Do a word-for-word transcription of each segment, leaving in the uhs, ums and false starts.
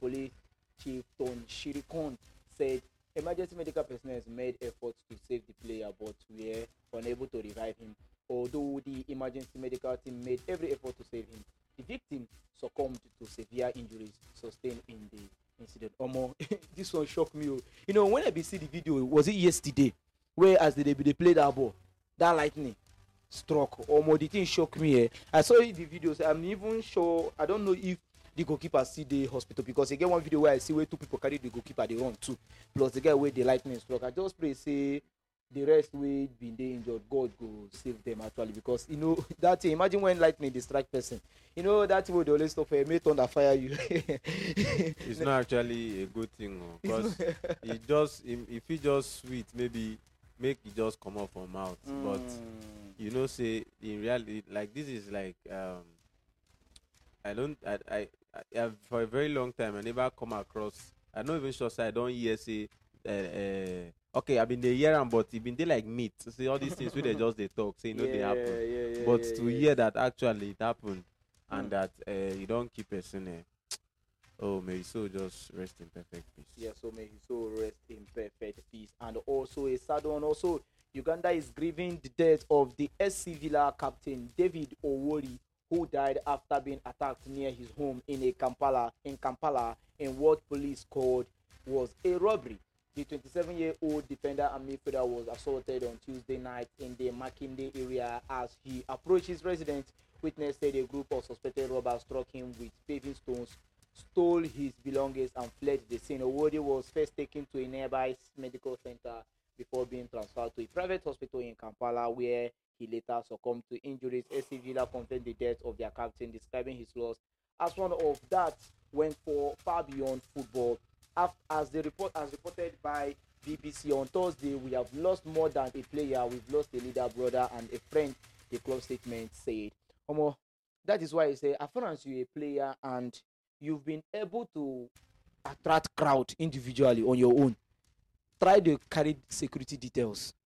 Police Chief Ton Shirikon said emergency medical personnel made efforts to save the player but were unable to revive him. Although the emergency medical team made every effort to save him, the victim succumbed to severe injuries sustained in the incident. Omo, this one shocked me. You know, when I be see the video, was it yesterday? Where as they, they played that ball, that lightning struck. Omo, the thing shocked me. Eh? I saw the videos. I'm even sure. I don't know if the goalkeeper see the hospital, because again one video where I see where two people carry the goalkeeper, they run too. Plus the guy where the lightning struck. I just pray say the rest will be injured, God go save them actually, because you know that thing, imagine when lightning distract person, you know that will always stop for a mate on the fire you. It's not actually a good thing because it just if it just sweet maybe make it just come off from mouth, mm. but you know say in reality like this is like um I don't I, I I for a very long time I never come across, I'm not even sure say I don't hear say uh, uh okay, I've been there year and but it been there like meat. See all these things where they just they talk, say you know yeah, they happen. Yeah, yeah, but yeah, to yeah. hear that actually it happened mm. and that uh, you don't keep person uh, oh may his soul just rest in perfect peace. Yeah, so may his soul rest in perfect peace. And also a sad one also, Uganda is grieving the death of the S C Villa captain David Owori, who died after being attacked near his home in a Kampala in Kampala in what police called was a robbery. The twenty-seven-year-old defender and midfielder was assaulted on Tuesday night in the Makinde area as he approached his residence. Witness said a group of suspected robbers struck him with paving stones, stole his belongings, and fled the scene. Owodi was first taken to a nearby medical center before being transferred to a private hospital in Kampala, where he later succumbed to injuries. S C Villa confirmed the death of their captain, describing his loss as one of that went for far beyond football. As the report as reported by B B C on Thursday, we have lost more than a player. We've lost a leader, brother, and a friend, the club statement said. Omo, that is why I say, as far as you're a player and you've been able to attract crowd individually on your own, try to carry security details.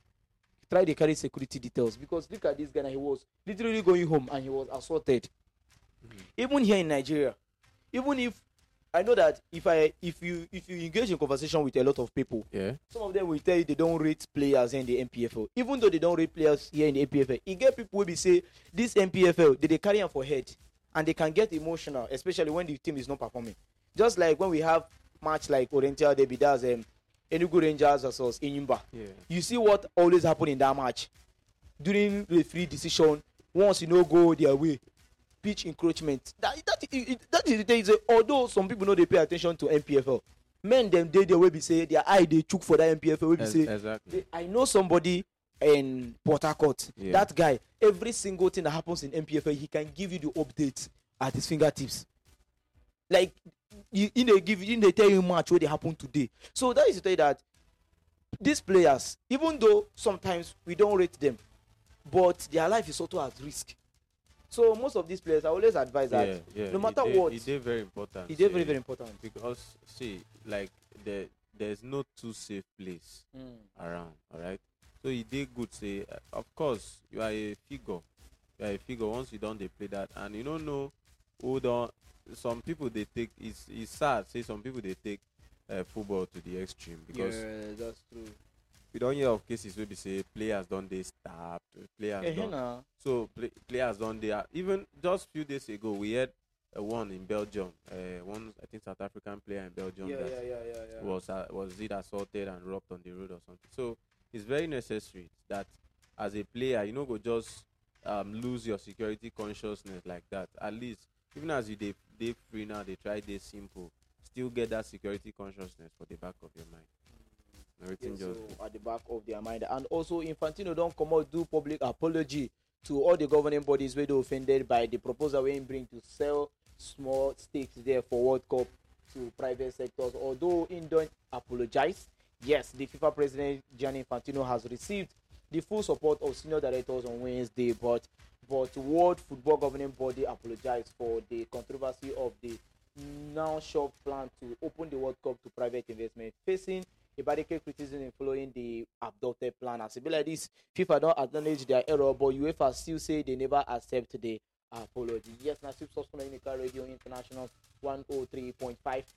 Try to carry security details, because look at this guy. He was literally going home and he was assaulted. Mm-hmm. Even here in Nigeria, even if I know that if I if you if you engage in conversation with a lot of people, yeah, some of them will tell you they don't rate players in the N P F L. Even though they don't rate players here in the N P F L, you get people will be say this N P F L, they, they carry them for head and they can get emotional, especially when the team is not performing. Just like when we have match like Oriental Derby, that's um, Enugu Rangers versus Enyimba. Yeah. You see what always happen in that match during referee decision. Once you know go their way, pitch encroachment. That that it, that is the thing. Although some people know they pay attention to N P F L, men them they they will be say their eye they chook for that N P F L. Will be say exactly. They, I know somebody in Port Harcourt. Yeah. That guy, every single thing that happens in N P F L, he can give you the update at his fingertips. Like you, you know, give you they tell you much what they happen today. So that is to tell you that these players, even though sometimes we don't rate them, but their life is also at risk. So most of these players, I always advise yeah, that yeah. no matter it what, it's very important. It's very very important because see, like there, there's no too safe place mm. around. All right. So it did good. Say, uh, of course, you are a figure. You are a figure. Once you don't, they play that, and you don't know who don't. Some people they take. It's it's sad. Say some people they take uh, football to the extreme because yeah, that's true. We don't hear of cases where we say players don't they stabbed, players yeah, don't. Nah. So play, players don't they are, even just few days ago we had uh, one in Belgium, uh, one I think South African player in Belgium yeah, that yeah, yeah, yeah, yeah. was uh, was it assaulted and robbed on the road or something. So it's very necessary that as a player you know go just um, lose your security consciousness like that. At least even as you they they free now, they try they simple, still get that security consciousness for the back of your mind. Everything yes, just so at the back of their mind. And also Infantino don't come out do public apology to all the governing bodies where they offended by the proposal we bring to sell small stakes there for World Cup to private sectors. Although he don't apologize, yes, the FIFA president Gianni Infantino has received the full support of senior directors on Wednesday, but but World Football Governing Body apologized for the controversy of the now shelved plan to open the World Cup to private investment, facing a barricade criticism following the adopted plan. As it be like this, FIFA don't acknowledge their error, but UEFA still say they never accept the apology. Yes, now Sip Source Radio International one oh three point five